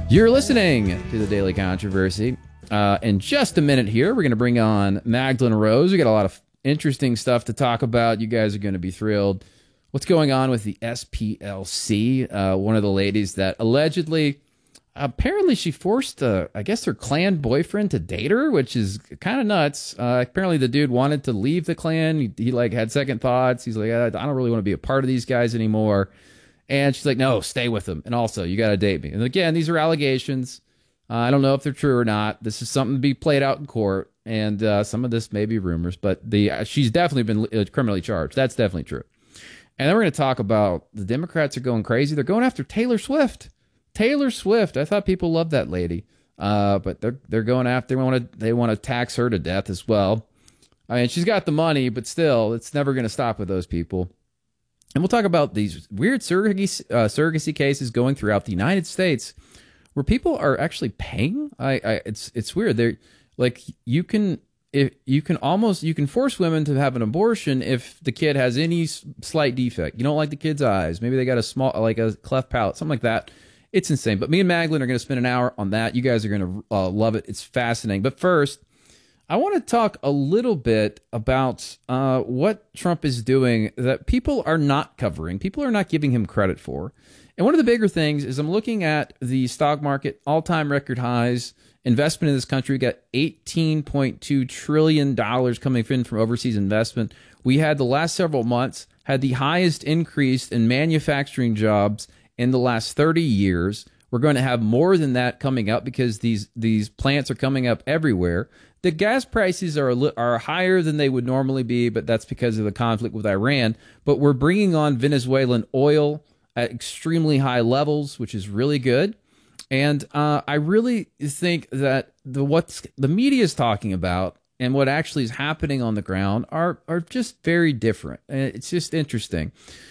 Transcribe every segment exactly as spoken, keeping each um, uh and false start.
You're listening to the Daily Controversy. Uh, in just a minute here, we're going to bring on Magdalene Rose. We got a lot of interesting stuff to talk about. You guys are going to be thrilled. What's going on with the S P L C? Uh, one of the ladies that allegedly, apparently she forced, uh, I guess, her Klan boyfriend to date her, which is kind of nuts. Uh, apparently the dude wanted to leave the Klan. He, he like had second thoughts. He's like, I, I don't really want to be a part of these guys anymore. And she's like, no, stay with them. And also, you got to date me. And again, these are allegations. Uh, I don't know if they're true or not. This is something to be played out in court. And uh, some of this may be rumors, but the uh, she's definitely been uh, criminally charged. That's definitely true. And then we're going to talk about the Democrats are going crazy. They're going after Taylor Swift. Taylor Swift. I thought people loved that lady. Uh, but they're they're going after, they want to they want to tax her to death as well. I mean, she's got the money, but still, it's never going to stop with those people. And we'll talk about these weird surrogacy, uh, surrogacy cases going throughout the United States where people are actually paying. I, I it's it's weird. They're like, you can if you can almost you can force women to have an abortion if the kid has any slight defect. You don't like the kid's eyes. Maybe they got a small, like a cleft palate, something like that. It's insane. But me and Magdalene are going to spend an hour on that. You guys are going to uh, love it. It's fascinating. But first, I want to talk a little bit about uh, what Trump is doing that people are not covering. People are not giving him credit for. And one of the bigger things is I'm looking at the stock market, all-time record highs, investment in this country. We got eighteen point two trillion dollars coming in from overseas investment. We had the last several months, had the highest increase in manufacturing jobs in the last thirty years. We're going to have more than that coming up because these these plants are coming up everywhere. The gas prices are are higher than they would normally be, but that's because of the conflict with Iran. But we're bringing on Venezuelan oil at extremely high levels, which is really good. And uh, I really think that the what's the media is talking about and what actually is happening on the ground are are just very different. It's just interesting.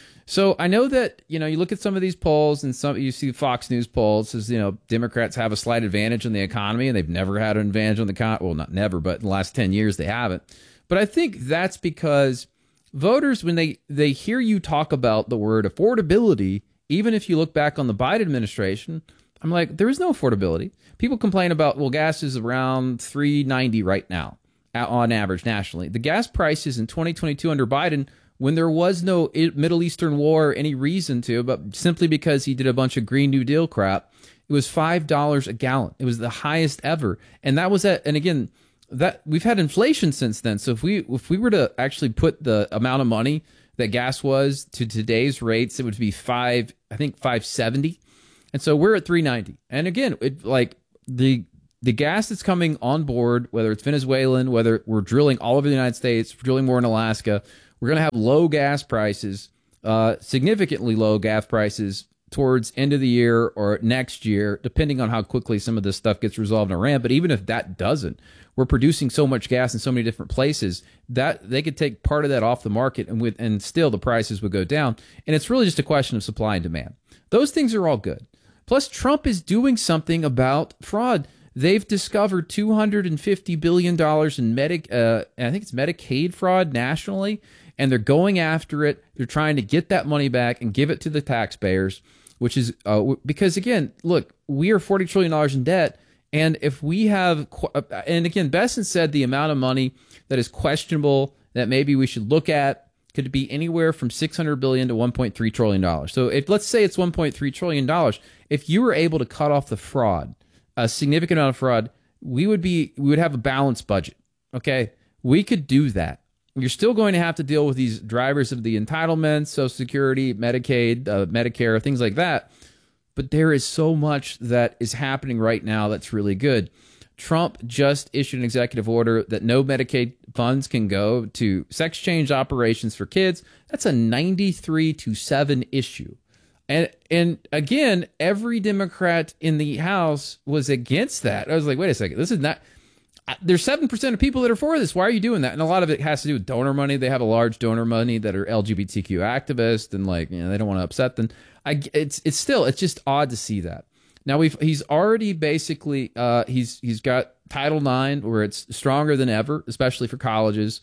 So I know that, you know, you look at some of these polls and some you see Fox News polls says, you know, Democrats have a slight advantage in the economy and they've never had an advantage on the con. Well, not never, but in the last ten years they haven't. But I think that's because voters, when they, they hear you talk about the word affordability, even if you look back on the Biden administration, I'm like, there is no affordability. People complain about, well, gas is around three ninety right now on average nationally. The gas prices in twenty twenty-two under Biden, when there was no Middle Eastern war or any reason to, but simply because he did a bunch of Green New Deal crap, it was five dollars a gallon. It was the highest ever. And that was at, and again, that we've had inflation since then. So if we if we were to actually put the amount of money that gas was to today's rates, it would be five, I think five seventy. And so we're at three ninety. And again, it like the the gas that's coming on board, whether it's Venezuelan, whether we're drilling all over the United States, drilling more in Alaska, we're going to have low gas prices, uh, significantly low gas prices towards end of the year or next year, depending on how quickly some of this stuff gets resolved in Iran. But even if that doesn't, we're producing so much gas in so many different places that they could take part of that off the market and with and still the prices would go down. And it's really just a question of supply and demand. Those things are all good. Plus, Trump is doing something about fraud. They've discovered two hundred fifty billion dollars in Medic, uh, I think it's Medicaid fraud nationally, and they're going after it. They're trying to get that money back and give it to the taxpayers, which is uh, because, again, look, we are forty trillion dollars in debt, and if we have, and again, Besson said the amount of money that is questionable that maybe we should look at could be anywhere from six hundred billion dollars to one point three trillion dollars. So if let's say it's one point three trillion dollars, if you were able to cut off the fraud, a significant amount of fraud, we would be we would have a balanced budget. Okay, we could do that. You're still going to have to deal with these drivers of the entitlements, Social Security, Medicaid, uh, Medicare, things like that. But there is so much that is happening right now that's really good. Trump just issued an executive order that no Medicaid funds can go to sex change operations for kids. That's a ninety-three to seven issue. And and again, every Democrat in the House was against that. I was like, wait a second, this is not, there's seven percent of people that are for this. Why are you doing that? And a lot of it has to do with donor money. They have a large donor money that are L G B T Q activists and like, you know, they don't want to upset them. I, it's, it's still, it's just odd to see that. Now we've, he's already basically, uh, he's, he's got Title nine where it's stronger than ever, especially for colleges.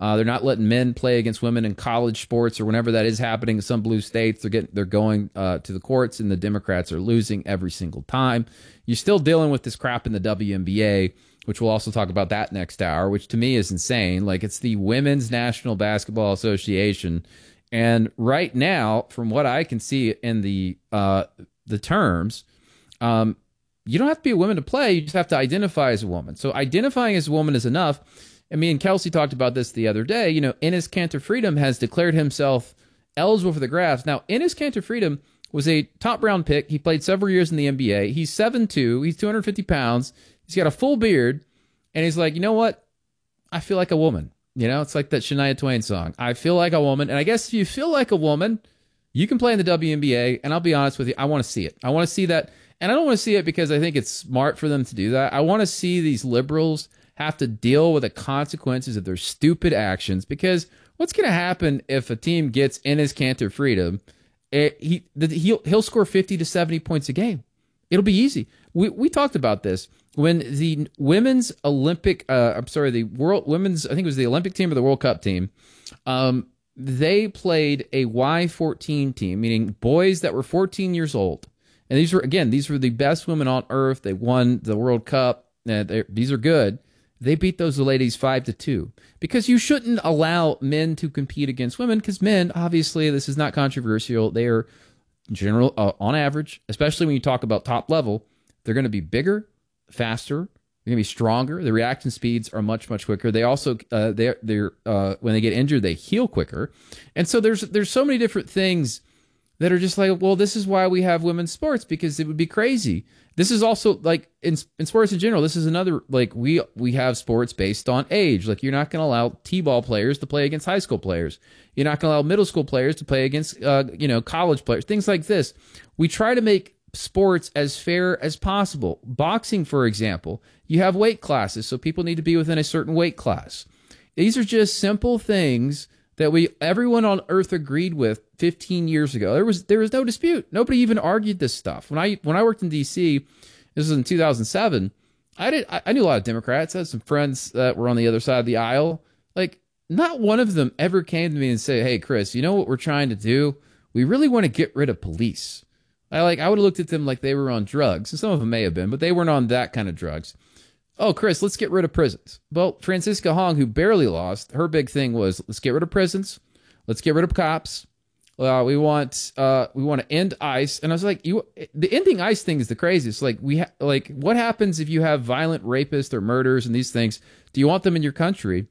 Uh, they're not letting men play against women in college sports or whenever that is happening in some blue states. They're getting, they're going uh, to the courts, and the Democrats are losing every single time. You're still dealing with this crap in the W N B A, which we'll also talk about that next hour, which to me is insane. Like, it's the Women's National Basketball Association. And right now, from what I can see in the uh, the terms, um, you don't have to be a woman to play. You just have to identify as a woman. So identifying as a woman is enough. And me and Kelsey talked about this the other day. You know, Enes Kanter Freedom has declared himself eligible for the drafts. Now, Enes Kanter Freedom was a top round pick. He played several years in the N B A. He's seven two. He's two hundred fifty pounds. He's got a full beard. And he's like, you know what? I feel like a woman. You know, it's like that Shania Twain song. I feel like a woman. And I guess if you feel like a woman, you can play in the W N B A. And I'll be honest with you, I want to see it. I want to see that. And I don't want to see it because I think it's smart for them to do that. I want to see these liberals have to deal with the consequences of their stupid actions, because what's going to happen if a team gets Enes Kanter Freedom? It, he he'll he'll score fifty to seventy points a game. It'll be easy. We we talked about this when the women's Olympic. Uh, I'm sorry, the world women's. I think it was the Olympic team or the World Cup team. Um, they played a Y fourteen team, meaning boys that were fourteen years old. And these were again, these were the best women on earth. They won the World Cup. And these are good. They beat those ladies five to two, because you shouldn't allow men to compete against women, because men, obviously, this is not controversial. They are general uh, on average, especially when you talk about top level, they're going to be bigger, faster, they're going to be stronger. The reaction speeds are much, much quicker. They also, uh, they're, they're uh, when they get injured, they heal quicker. And so there's there's so many different things that are just like, well, this is why we have women's sports, because it would be crazy. This is also like in, in sports in general. This is another, like we we have sports based on age. Like, you're not going to allow T-ball players to play against high school players. You're not going to allow middle school players to play against, uh, you know, college players. Things like this. We try to make sports as fair as possible. Boxing, for example, you have weight classes, so people need to be within a certain weight class. These are just simple things that we everyone on earth agreed with fifteen years ago. There was there was no dispute. Nobody even argued this stuff. When I when I worked in D C, this was in two thousand seven, I did I, I knew a lot of Democrats. I had some friends that were on the other side of the aisle. Like, not one of them ever came to me and said, "Hey, Chris, you know what we're trying to do? We really want to get rid of police." I like I would have looked at them like they were on drugs, and some of them may have been, but they weren't on that kind of drugs. Oh, Chris, let's get rid of prisons. Well, Francisca Hong, who barely lost, her big thing was, let's get rid of prisons. Let's get rid of cops. Uh, we want uh, we want to end ICE. And I was like, you, the ending ICE thing is the craziest. Like, we ha- like, what happens if you have violent rapists or murders and these things? Do you want them in your country?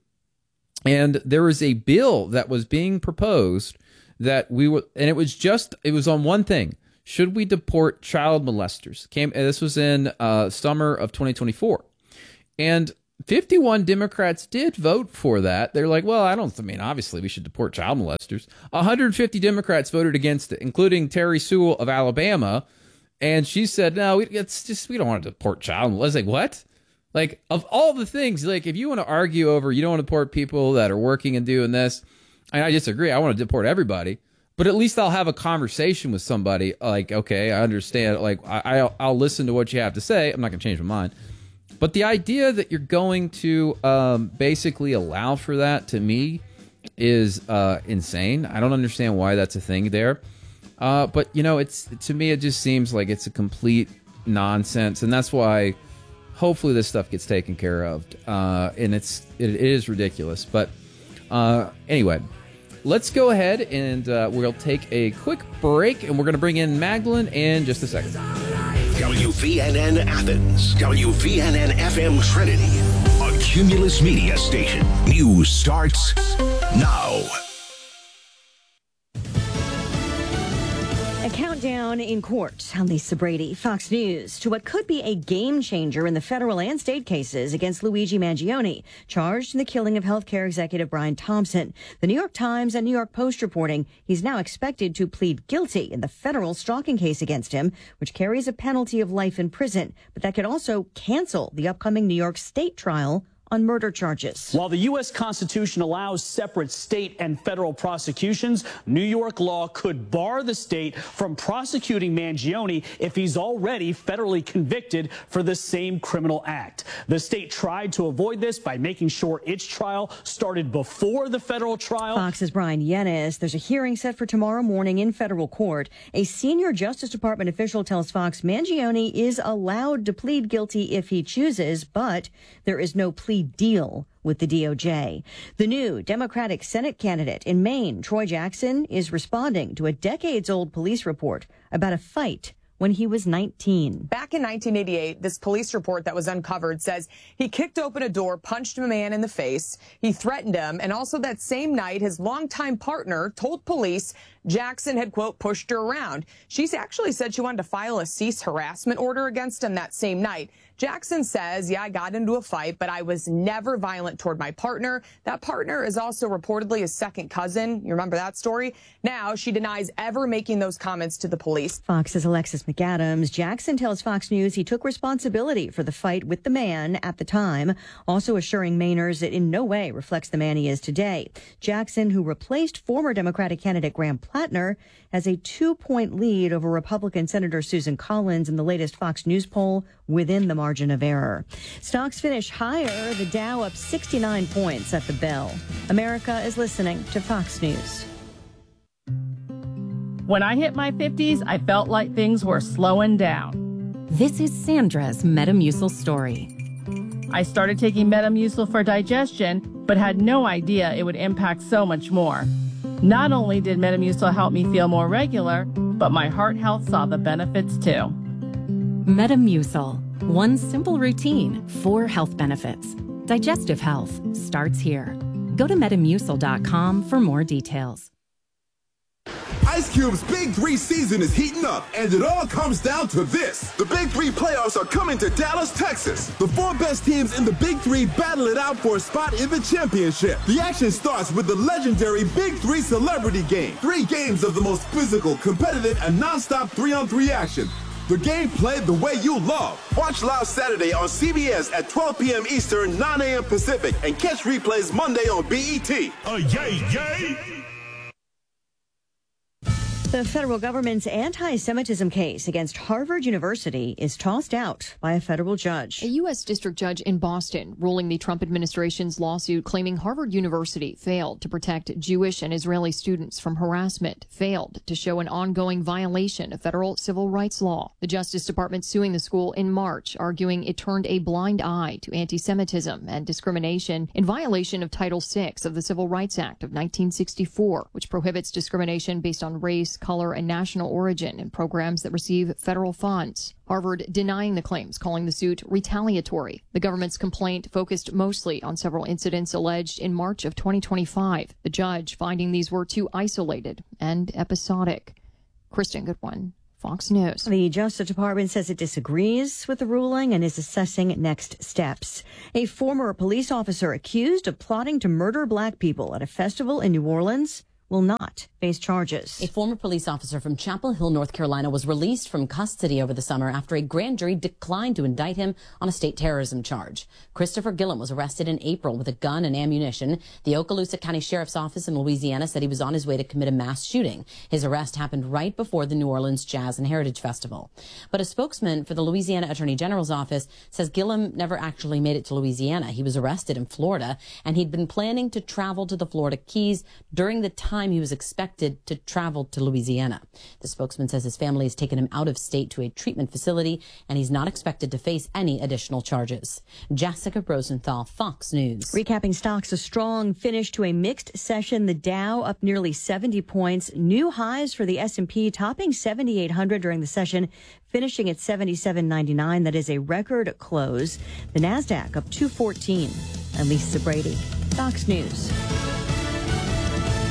And there was a bill that was being proposed that we were, and it was just, it was on one thing. Should we deport child molesters? Came. This was in uh, summer of twenty twenty-four. And fifty-one Democrats did vote for that. They're like, well, I don't, I mean, obviously we should deport child molesters. one hundred fifty Democrats voted against it, including Terry Sewell of Alabama. And she said, no, we, it's just, we don't want to deport child molesters. Like, what? Like, of all the things, like, if you want to argue over, you don't want to deport people that are working and doing this, and I disagree. I want to deport everybody. But at least I'll have a conversation with somebody. Like, okay, I understand. Like, I, I'll, I'll listen to what you have to say. I'm not going to change my mind. But the idea that you're going to um, basically allow for that, to me, is uh, insane. I don't understand why that's a thing there. Uh, but, you know, it's to me, it just seems like it's a complete nonsense. And that's why hopefully this stuff gets taken care of. Uh, and it's it, it is ridiculous. But uh, anyway, let's go ahead and uh, we'll take a quick break. And we're going to bring in Magdalene in just a second. W V N N Athens, W V N N F M Trinity, a Cumulus Media station. News starts now. A countdown in court. I'm Lisa Brady, Fox News, to what could be a game changer in the federal and state cases against Luigi Mangione, charged in the killing of healthcare executive Brian Thompson. The New York Times and New York Post reporting he's now expected to plead guilty in the federal stalking case against him, which carries a penalty of life in prison, but that could also cancel the upcoming New York State trial on murder charges. While the U S Constitution allows separate state and federal prosecutions, New York law could bar the state from prosecuting Mangione if he's already federally convicted for the same criminal act. The state tried to avoid this by making sure its trial started before the federal trial. Fox's Brian Yennis. There's a hearing set for tomorrow morning in federal court. A senior Justice Department official tells Fox Mangione is allowed to plead guilty if he chooses, but there is no plea deal with the D O J. The new Democratic Senate candidate in Maine, Troy Jackson, is responding to a decades-old police report about a fight when he was nineteen. Back in nineteen eighty-eight, this police report that was uncovered says he kicked open a door, punched a man in the face, he threatened him, and also that same night, his longtime partner told police Jackson had, quote, pushed her around. She's actually said she wanted to file a cease harassment order against him that same night. Jackson says, yeah, I got into a fight, but I was never violent toward my partner. That partner is also reportedly his second cousin. You remember that story? Now she denies ever making those comments to the police. Fox's Alexis McAdams. Jackson tells Fox News he took responsibility for the fight with the man at the time, also assuring Mainers it in no way reflects the man he is today. Jackson, who replaced former Democratic candidate Graham Plattner, has a two-point lead over Republican Senator Susan Collins in the latest Fox News poll within the margin of error. Stocks finish higher, the Dow up sixty-nine points at the bell. America is listening to Fox News. When I hit my fifties, I felt like things were slowing down. This is Sandra's Metamucil story. I started taking Metamucil for digestion, but had no idea it would impact so much more. Not only did Metamucil help me feel more regular, but my heart health saw the benefits too. Metamucil. One simple routine, four health benefits. Digestive health starts here. Go to metamucil dot com for more details. Ice Cube's Big Three season is heating up, and it all comes down to this. The Big Three playoffs are coming to Dallas, Texas. The four best teams in the Big Three battle it out for a spot in the championship. The action starts with the legendary Big Three Celebrity Game. Three games of the most physical, competitive, and non-stop three-on-three action. The game played the way you love. Watch live Saturday on C B S at twelve p.m. Eastern, nine a.m. Pacific, and catch replays Monday on B E T. Uh, yay, yay! The federal government's anti-Semitism case against Harvard University is tossed out by a federal judge. A U S district judge in Boston ruling the Trump administration's lawsuit claiming Harvard University failed to protect Jewish and Israeli students from harassment, failed to show an ongoing violation of federal civil rights law. The Justice Department suing the school in March, arguing it turned a blind eye to anti-Semitism and discrimination in violation of Title six of the Civil Rights Act of nineteen sixty-four, which prohibits discrimination based on race, color, and national origin in programs that receive federal funds. Harvard denying the claims, calling the suit retaliatory. The government's complaint focused mostly on several incidents alleged in March of twenty twenty-five, the judge finding these were too isolated and episodic. Kristen Goodwin, Fox News. The Justice Department says it disagrees with the ruling and is assessing next steps. A former police officer accused of plotting to murder black people at a festival in New Orleans will not face charges. A former police officer from Chapel Hill, North Carolina, was released from custody over the summer after a grand jury declined to indict him on a state terrorism charge. Christopher Gillum was arrested in April with a gun and ammunition. The Okaloosa County Sheriff's Office in Louisiana said he was on his way to commit a mass shooting. His arrest happened right before the New Orleans Jazz and Heritage Festival. But a spokesman for the Louisiana Attorney General's office says Gillum never actually made it to Louisiana. He was arrested in Florida, and he'd been planning to travel to the Florida Keys during the time he was expected to travel to Louisiana. The spokesman says his family has taken him out of state to a treatment facility, and he's not expected to face any additional charges. Jessica Rosenthal, Fox News. Recapping stocks, a strong finish to a mixed session. The Dow up nearly seventy points. New highs for the S and P, topping seventy-eight hundred during the session, finishing at seventy-seven ninety-nine. That is a record close. The NASDAQ up two fourteen. I'm Lisa Brady, Fox News.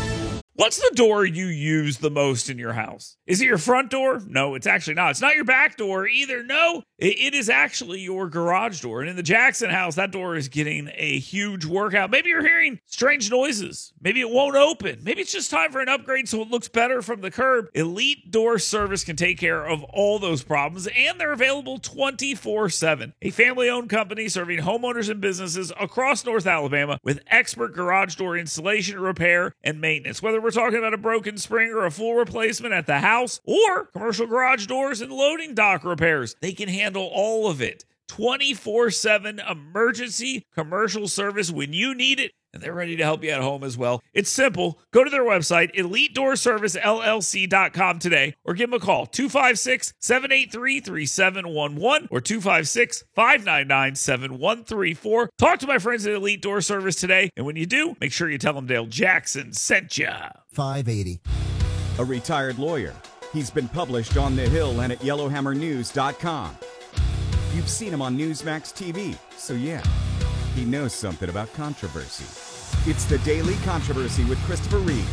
What's the door you use the most in your house? Is it your front door? No, it's actually not. It's not your back door either. No, it, it is actually your garage door. And in the Jackson house, that door is getting a huge workout. Maybe you're hearing strange noises. Maybe it won't open. Maybe it's just time for an upgrade so it looks better from the curb. Elite Door Service can take care of all those problems, and they're available twenty-four seven. A family-owned company serving homeowners and businesses across North Alabama with expert garage door installation, repair, and maintenance. Whether we're talking about a broken spring or a full replacement at the house or commercial garage doors and loading dock repairs, they can handle all of it. twenty-four seven emergency commercial service when you need it, and they're ready to help you at home as well. It's simple. Go to their website, elite door service l l c dot com today, or give them a call, two five six, seven eight three, three seven one one or two five six, five nine nine, seven one three four. Talk to my friends at Elite Door Service today, and when you do, make sure you tell them Dale Jackson sent you. five eighty. A retired lawyer. He's been published on The Hill and at yellowhammer news dot com. You've seen him on Newsmax T V, so yeah, he knows something about controversy. It's the Daily Controversy with Christopher Reed.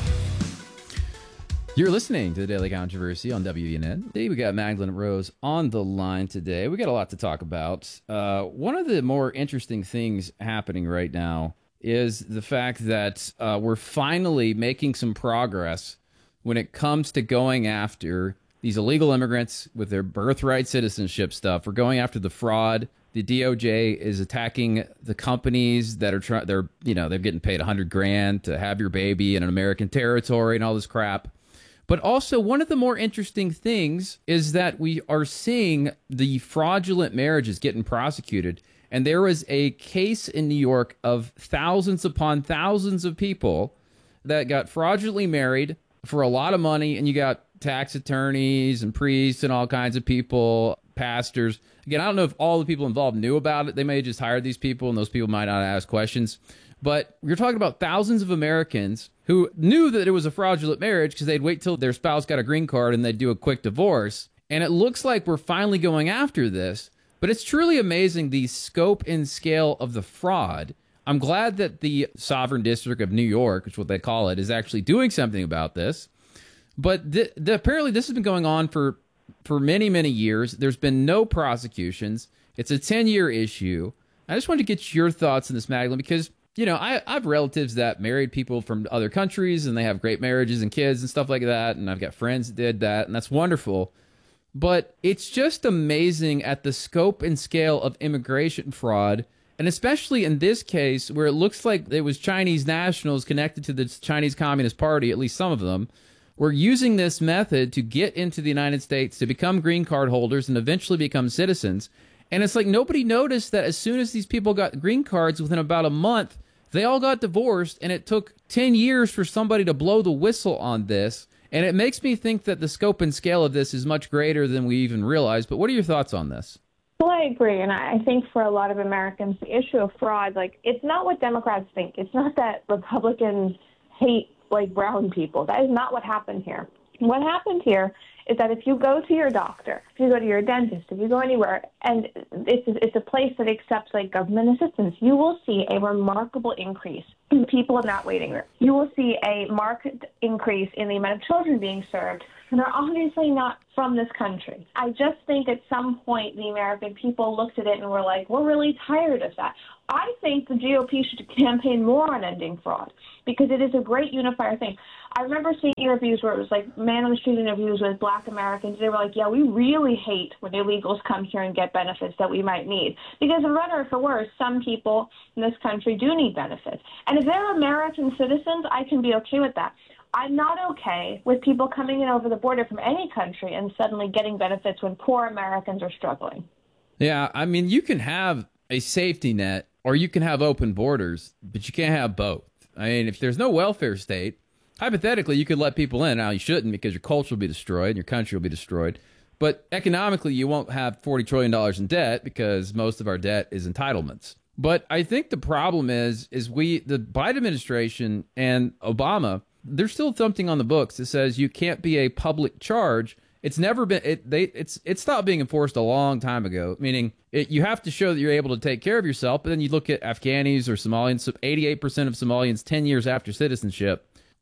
You're listening to the Daily Controversy on W V N N. Today we got Magdalene Rose on the line today. We got a lot to talk about. Uh, one of the more interesting things happening right now is the fact that uh, we're finally making some progress when it comes to going after these illegal immigrants with their birthright citizenship stuff. We're going after the fraud. The D O J is attacking the companies that are trying. They're, you know, they're getting paid a hundred grand to have your baby in an American territory and all this crap. But also, one of the more interesting things is that we are seeing the fraudulent marriages getting prosecuted. And there was a case in New York of thousands upon thousands of people that got fraudulently married for a lot of money, and you got tax attorneys and priests and all kinds of people, pastors. Again, I don't know if all the people involved knew about it. They may have just hired these people, and those people might not ask questions. But you're talking about thousands of Americans who knew that it was a fraudulent marriage because they'd wait till their spouse got a green card and they'd do a quick divorce. And it looks like we're finally going after this. But it's truly amazing the scope and scale of the fraud. I'm glad that the Sovereign District of New York, which is what they call it, is actually doing something about this. But th- th- apparently this has been going on for, for many, many years. There's been no prosecutions. It's a ten-year issue. I just wanted to get your thoughts on this, Magdalene, because, you know, I, I have relatives that married people from other countries, and they have great marriages and kids and stuff like that, and I've got friends that did that, and that's wonderful. But it's just amazing at the scope and scale of immigration fraud, and especially in this case where it looks like it was Chinese nationals connected to the Chinese Communist Party, at least some of them, were using this method to get into the United States, to become green card holders and eventually become citizens. And it's like nobody noticed that as soon as these people got green cards, within about a month, they all got divorced, and it took ten years for somebody to blow the whistle on this. And it makes me think that the scope and scale of this is much greater than we even realize. But what are your thoughts on this? Well, I agree. And I think for a lot of Americans, the issue of fraud, like, it's not what Democrats think. It's not that Republicans hate, like, brown people. That is not what happened here. What happened here is that if you go to your doctor, if you go to your dentist, if you go anywhere, and it's, it's a place that accepts, like, government assistance, you will see a remarkable increase in people in that waiting room. You will see a marked increase in the amount of children being served, and are obviously not from this country. I just think at some point the American people looked at it and were like, we're really tired of that. I think the G O P should campaign more on ending fraud because it is a great unifier thing. I remember seeing interviews where it was like man-on-the-street interviews with black Americans. They were like, yeah, we really hate when illegals come here and get benefits that we might need. Because for better or for worse, some people in this country do need benefits. And if they're American citizens, I can be okay with that. I'm not okay with people coming in over the border from any country and suddenly getting benefits when poor Americans are struggling. Yeah, I mean, you can have a safety net or you can have open borders, but you can't have both. I mean, if there's no welfare state, hypothetically, you could let people in. Now, you shouldn't because your culture will be destroyed and your country will be destroyed. But economically, you won't have forty trillion dollars in debt because most of our debt is entitlements. But I think the problem is, is we, the Biden administration and Obama, there's still something on the books that says you can't be a public charge. It's never been, it, they, it's, it stopped being enforced a long time ago, meaning it, you have to show that you're able to take care of yourself. But then you look at Afghanis or Somalians, eighty-eight percent of Somalians ten years after citizenship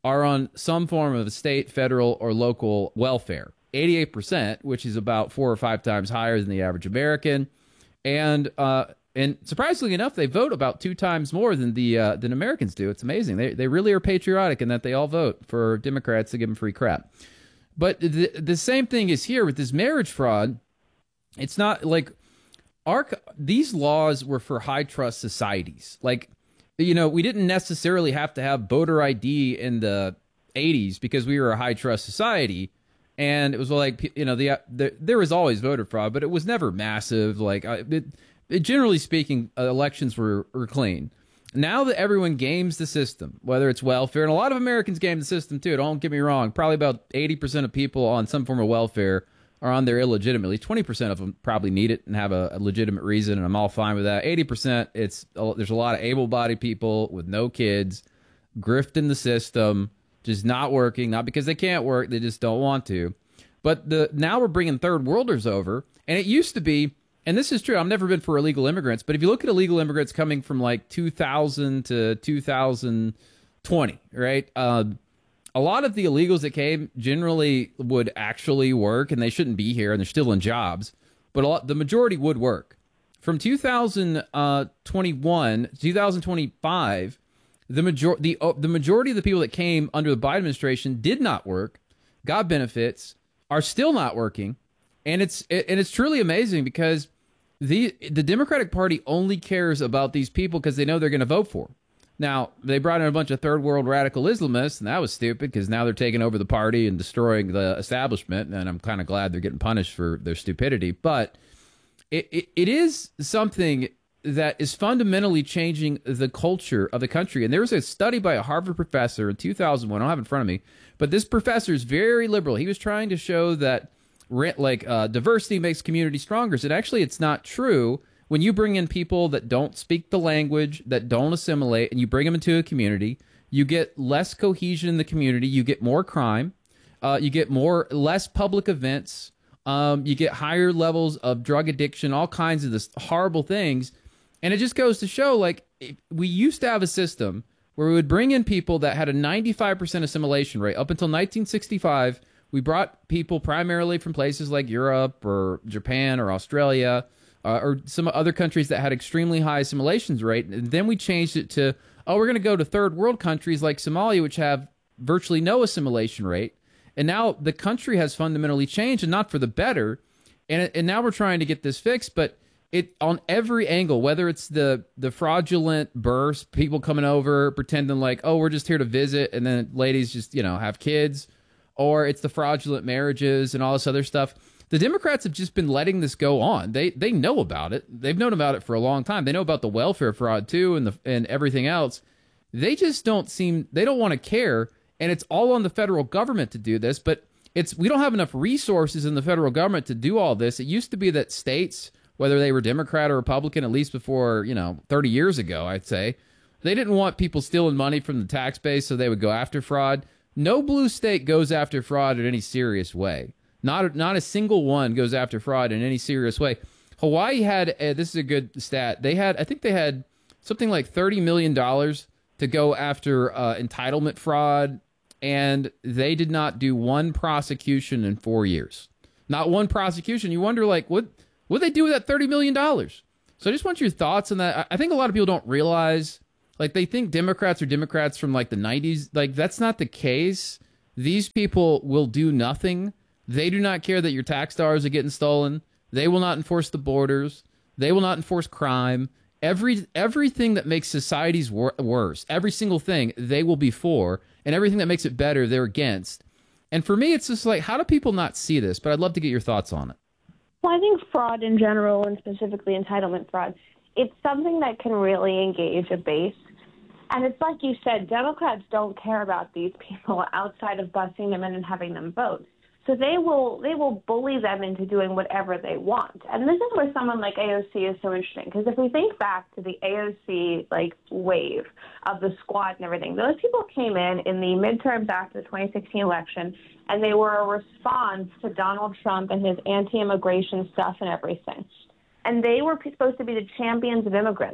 are on some form of state, federal, or local welfare. eighty-eight percent, which is about four or five times higher than the average American. And uh, and surprisingly enough, they vote about two times more than the uh, than Americans do. It's amazing. They they really are patriotic in that they all vote for Democrats to give them free crap. But the the same thing is here with this marriage fraud. It's not like our these laws were for high trust societies. Like, you know, we didn't necessarily have to have voter I D in the eighties because we were a high trust society. And it was like, you know, the, the there was always voter fraud, but it was never massive. Like, it, it, generally speaking, uh, elections were, were clean. Now that everyone games the system, whether it's welfare, and a lot of Americans game the system too, don't get me wrong, probably about eighty percent of people on some form of welfare are on there illegitimately. twenty percent of them probably need it and have a, a legitimate reason, and I'm all fine with that. eighty percent, it's there's a lot of able-bodied people with no kids, grifting the system, just not working, not because they can't work, they just don't want to. But the now we're bringing third worlders over, and it used to be, and this is true, I've never been for illegal immigrants, but if you look at illegal immigrants coming from like two thousand to two thousand twenty, right? Uh, a lot of the illegals that came generally would actually work, and they shouldn't be here, and they're still in jobs, but a lot, the majority would work. From two thousand twenty-one to two thousand twenty-five, The major the uh, the majority of the people that came under the Biden administration did not work, got benefits, are still not working, and it's it, and it's truly amazing because the the Democratic Party only cares about these people because they know they're going to vote for them. Now they brought in a bunch of third world radical Islamists, and that was stupid because now they're taking over the party and destroying the establishment, and I'm kind of glad they're getting punished for their stupidity. But it it, it is something that is fundamentally changing the culture of the country. And there was a study by a Harvard professor in two thousand one, I don't have it in front of me, but this professor is very liberal. He was trying to show that like uh, diversity makes community stronger. And actually, it's not true. When you bring in people that don't speak the language, that don't assimilate, and you bring them into a community, you get less cohesion in the community, you get more crime, uh, you get more less public events, um, you get higher levels of drug addiction, all kinds of this horrible things. And it just goes to show, like, we used to have a system where we would bring in people that had a ninety-five percent assimilation rate. Up until nineteen sixty-five, we brought people primarily from places like Europe or Japan or Australia uh, or some other countries that had extremely high assimilations rate. And then we changed it to, oh, we're going to go to third world countries like Somalia, which have virtually no assimilation rate. And now the country has fundamentally changed, and not for the better. And, and now we're trying to get this fixed, but it on every angle, whether it's the the fraudulent births, people coming over pretending like, oh, we're just here to visit, and then ladies just, you know, have kids, or it's the fraudulent marriages and all this other stuff. The Democrats have just been letting this go on. They they know about it. They've known about it for a long time. They know about the welfare fraud too, and the and everything else. They just don't seem they don't want to care, and it's all on the federal government to do this. But it's we don't have enough resources in the federal government to do all this. It used to be that states, whether they were Democrat or Republican, at least before, you know, thirty years ago, I'd say, they didn't want people stealing money from the tax base, so they would go after fraud. No blue state goes after fraud in any serious way. Not, not a single one goes after fraud in any serious way. Hawaii had, uh, this is a good stat, they had, I think they had something like thirty million dollars to go after uh, entitlement fraud, and they did not do one prosecution in four years. Not one prosecution. You wonder, like, what... What did they do with that thirty million dollars? So I just want your thoughts on that. I think a lot of people don't realize, like, they think Democrats are Democrats from, like, the nineties. Like, that's not the case. These people will do nothing. They do not care that your tax dollars are getting stolen. They will not enforce the borders. They will not enforce crime. Every Everything that makes societies wor- worse, every single thing, they will be for. And everything that makes it better, they're against. And for me, it's just like, how do people not see this? But I'd love to get your thoughts on it. Well, I think fraud in general, and specifically entitlement fraud, it's something that can really engage a base. And it's like you said, Democrats don't care about these people outside of busing them in and having them vote. So they will they will bully them into doing whatever they want. And this is where someone like A O C is so interesting, because if we think back to the A O C like wave of the squad and everything, those people came in in the midterms after the twenty sixteen election, and they were a response to Donald Trump and his anti-immigration stuff and everything. And they were supposed to be the champions of immigrants.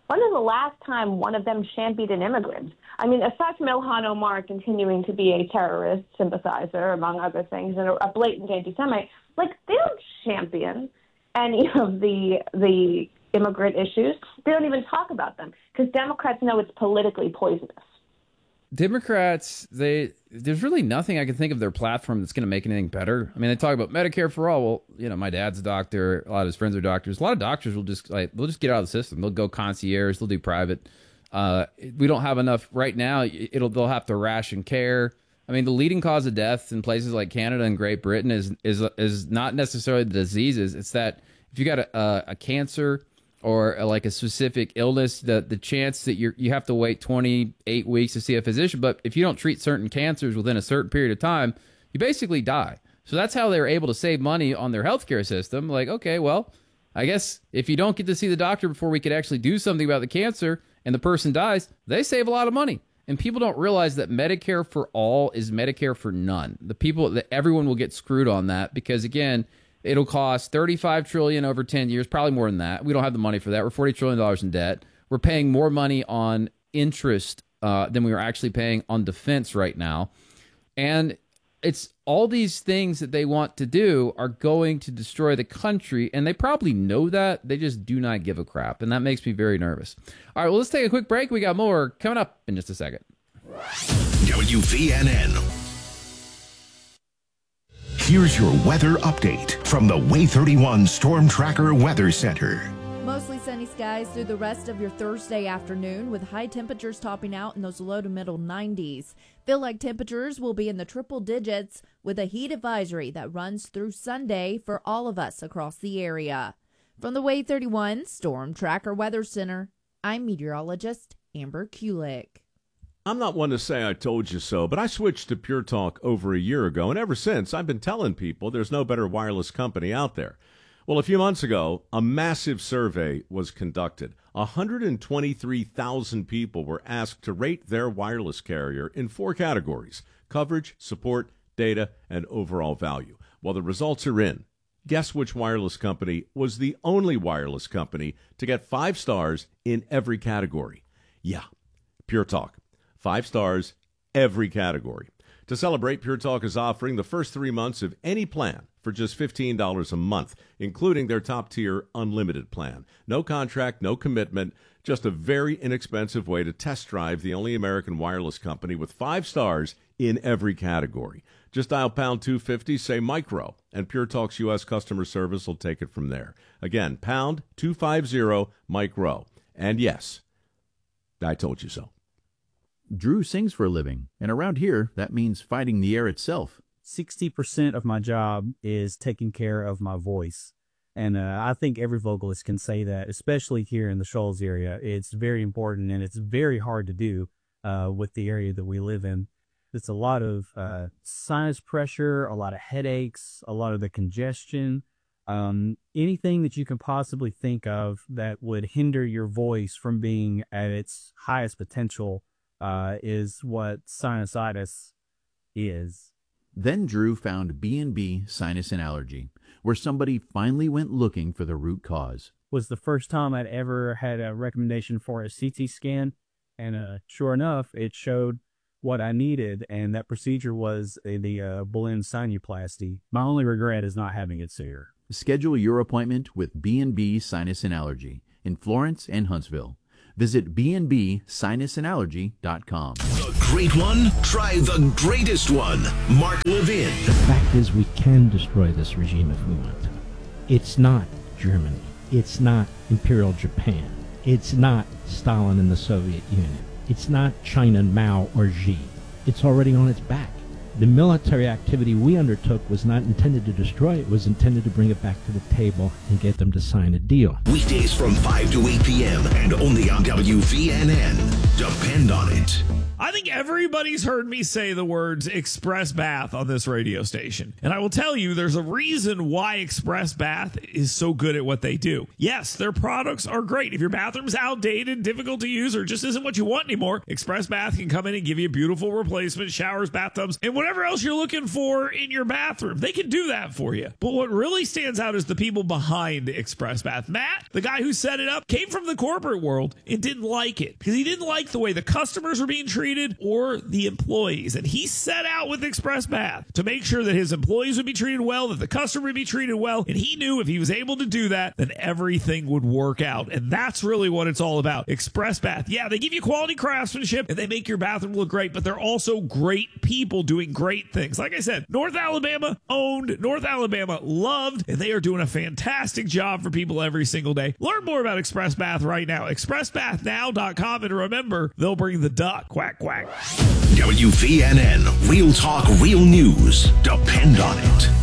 When is the last time one of them championed an immigrant? I mean, aside from Ilhan Omar continuing to be a terrorist sympathizer, among other things, and a blatant anti-Semite, like, they don't champion any of the the immigrant issues. They don't even talk about them because Democrats know it's politically poisonous. Democrats, they there's really nothing I can think of their platform that's going to make anything better. I mean, they talk about Medicare for all. Well, you know, my dad's a doctor. A lot of his friends are doctors. A lot of doctors will just like they'll just get out of the system. They'll go concierge. They'll do private. Uh, we don't have enough right now. It'll they'll have to ration care. I mean, the leading cause of death in places like Canada and Great Britain is is is not necessarily the diseases. It's that if you got a, a, a cancer or a, like a specific illness, the the chance that you you have to wait twenty-eight weeks to see a physician. But if you don't treat certain cancers within a certain period of time, you basically die. So that's how they're able to save money on their healthcare system. Like, okay, well, I guess if you don't get to see the doctor before we could actually do something about the cancer and the person dies, they save a lot of money. And people don't realize that Medicare for all is Medicare for none. The people that everyone will get screwed on that because, again, it'll cost thirty-five trillion dollars over ten years, probably more than that. We don't have the money for that. We're forty trillion dollars in debt. We're paying more money on interest uh, than we are actually paying on defense right now. And it's all these things that they want to do are going to destroy the country, and they probably know that. They just do not give a crap, and that makes me very nervous. All right, well, let's take a quick break. We got more coming up in just a second. W V N N. Here's your weather update from the Way thirty-one Storm Tracker Weather Center. Mostly sunny skies through the rest of your Thursday afternoon with high temperatures topping out in those low to middle nineties. Feel like temperatures will be in the triple digits with a heat advisory that runs through Sunday for all of us across the area. From the Way thirty-one Storm Tracker Weather Center, I'm meteorologist Amber Kulik. I'm not one to say I told you so, but I switched to Pure Talk over a year ago, and ever since I've been telling people there's no better wireless company out there. Well, a few months ago, a massive survey was conducted. one hundred twenty-three thousand people were asked to rate their wireless carrier in four categories: coverage, support, data, and overall value. Well, the results are in. Guess which wireless company was the only wireless company to get five stars in every category? Yeah, Pure Talk. Five stars, every category. To celebrate, Pure Talk is offering the first three months of any plan for just fifteen dollars a month, including their top-tier unlimited plan. No contract, no commitment, just a very inexpensive way to test drive the only American wireless company with five stars in every category. Just dial pound two fifty, say micro, and Pure Talk's U S customer service will take it from there. Again, pound two fifty, micro. And yes, I told you so. Drew sings for a living, and around here, that means fighting the air itself. sixty percent of my job is taking care of my voice. And uh, I think every vocalist can say that, especially here in the Shoals area. It's very important, and it's very hard to do uh, with the area that we live in. It's a lot of uh, sinus pressure, a lot of headaches, a lot of the congestion, um, anything that you can possibly think of that would hinder your voice from being at its highest potential uh, is what sinusitis is. Then Drew found B and B Sinus and Allergy, where somebody finally went looking for the root cause. Was the first time I'd ever had a recommendation for a C T scan, and uh, sure enough, it showed what I needed, and that procedure was a, the uh, balloon sinuplasty. My only regret is not having it sooner. Schedule your appointment with B and B Sinus and Allergy in Florence and Huntsville. Visit b and b sinus and allergy dot com. The great one? Try the greatest one. Mark Levin. The fact is, we can destroy this regime if we want to. It's not Germany. It's not Imperial Japan. It's not Stalin and the Soviet Union. It's not China, Mao, or Xi. It's already on its back. The military activity we undertook was not intended to destroy it. It was intended to bring it back to the table and get them to sign a deal. Weekdays from five to eight p.m. and only on W V N N. Depend on it. I think everybody's heard me say the words Express Bath on this radio station. And I will tell you, there's a reason why Express Bath is so good at what they do. Yes, their products are great. If your bathroom's outdated, difficult to use, or just isn't what you want anymore, Express Bath can come in and give you beautiful replacement showers, bathtubs, and whatever whatever else you're looking for in your bathroom. They can do that for you. But what really stands out is the people behind Express Bath. Matt, the guy who set it up, came from the corporate world and didn't like it because he didn't like the way the customers were being treated or the employees. And he set out with Express Bath to make sure that his employees would be treated well, that the customer would be treated well. And he knew if he was able to do that, then everything would work out. And that's really what it's all about. Express Bath. Yeah, they give you quality craftsmanship and they make your bathroom look great, but they're also great people doing great things. Like I said, North Alabama owned, North Alabama loved, and they are doing a fantastic job for people every single day. Learn more about Express Bath right now. express bath now dot com, and remember, they'll bring the duck. Quack, quack. W V N N, Real Talk, Real News. Depend on it.